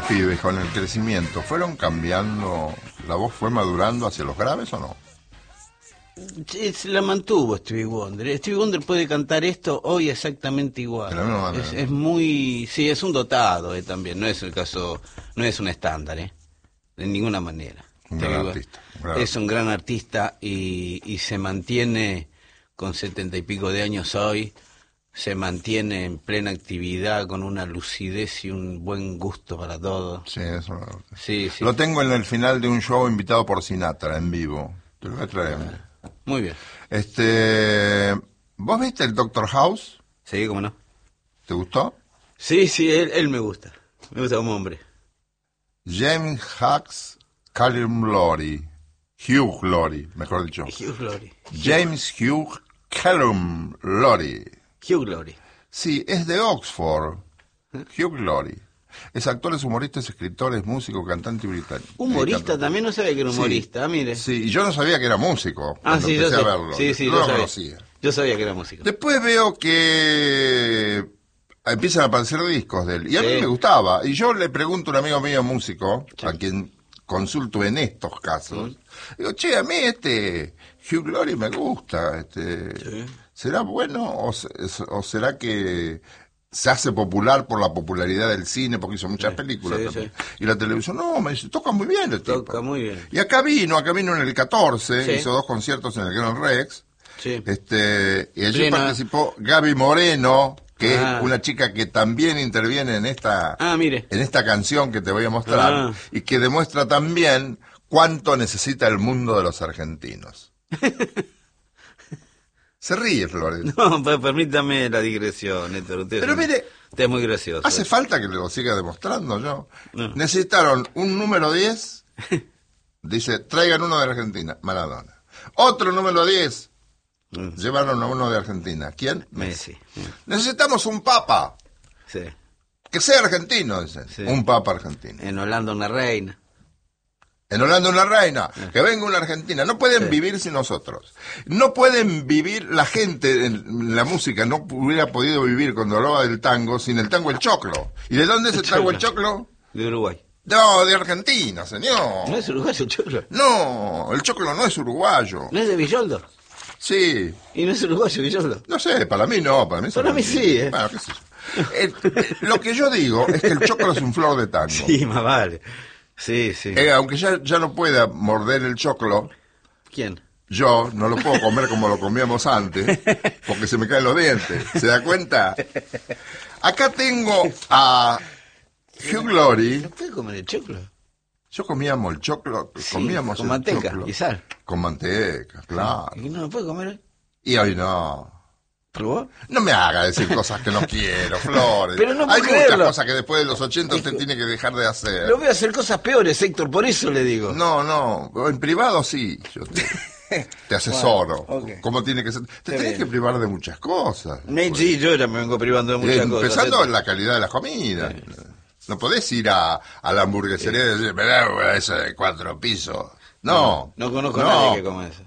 pibes con el crecimiento fueron cambiando, la voz fue madurando hacia los graves o no? Sí, se la mantuvo Stevie Wonder. Stevie Wonder puede cantar esto hoy exactamente igual. De la misma manera. Es muy, sí, es un dotado también. No es el caso, no es un estándar, de ninguna manera. Un gran artista. Es un gran artista y se mantiene con 70 y pico de años hoy. Se mantiene en plena actividad con una lucidez y un buen gusto para todo. Sí, eso. Sí, sí. Lo tengo en el final de un show invitado por Sinatra en vivo. Te lo voy a traer. Muy bien. ¿Vos viste el Doctor House? Sí, cómo no. ¿Te gustó? Sí, sí, él me gusta. Me gusta como hombre. James Hughes Callum Laurie. Hugh Laurie, mejor dicho. Hugh Laurie. James Hugh Callum Laurie. Hugh Laurie. Sí, es de Oxford. Hugh Laurie. Es actor, es humorista, es escritor, es músico, cantante británico. ¿Humorista? También no sabía que era humorista, sí, mire. Sí, y yo no sabía que era músico. Sí, empecé yo a verlo. Sí, sí, no yo lo sabía. conocía. Yo sabía que era músico. Después veo que empiezan a aparecer discos de él. Y a mí me gustaba. Y yo le pregunto a un amigo mío músico, a quien consulto en estos casos. Digo, che, a mí Hugh Laurie me gusta. ¿Será bueno o será que se hace popular por la popularidad del cine, porque hizo muchas películas también? Y la televisión, no, me dice, toca muy bien el tipo. Toca muy bien. Y acá vino en el 14, hizo 2 conciertos en el Gran Rex. Sí. Y allí participó Gaby Moreno, que es una chica que también interviene en esta canción que te voy a mostrar, y que demuestra también cuánto necesita el mundo de los argentinos. Se ríe, Flores. No, pues permítame la digresión, Héctor. Pero mire, usted es muy gracioso. ¿hace falta que lo siga demostrando yo? No. Necesitaron un número 10, dice, traigan uno de Argentina, Maradona. Otro número 10, llevaron a uno de Argentina. ¿Quién? Messi. Necesitamos un papa. Sí. Que sea argentino, dicen. Sí. Un papa argentino. En Holanda una reina. En Holanda una reina, que venga una argentina. No pueden vivir sin nosotros. No pueden vivir, la gente en la música no hubiera podido vivir cuando hablaba del tango sin el tango el choclo. ¿Y de dónde es el tango el choclo? De Uruguay. No, de Argentina, señor. ¿No es uruguayo el choclo? No, el choclo no es uruguayo. ¿No es de Villoldo? Sí. ¿Y no es uruguayo Villoldo? No sé, para mí no, para mí sí, Bueno, qué sé yo. Lo que yo digo es que el choclo es un flor de tango. Sí, más vale. Sí, sí. Aunque ya no pueda morder el choclo. ¿Quién? Yo no lo puedo comer como lo comíamos antes, porque se me caen los dientes. ¿Se da cuenta? Acá tengo a Hugh Laurie. ¿No puede comer el choclo? Yo comíamos el choclo, comíamos con el manteca choclo. y sal. Con manteca, claro. ¿Y no lo puede comer? Y hoy no. ¿Probó? No me haga decir cosas que no quiero, Flores. Pero no hay puedo muchas creerlo. cosas que después de los 80 usted tiene que dejar de hacer. Lo voy a hacer cosas peores, Héctor, por eso le digo. No, en privado sí, yo te asesoro. Bueno, ¿Cómo tiene que ser? Te tenés que privar de muchas cosas. Sí, yo ya me vengo privando de muchas cosas. Empezando en la calidad de la comida. No podés ir a la hamburguesería y decir, me da esa de 4 pisos. No. No conozco a nadie que coma eso.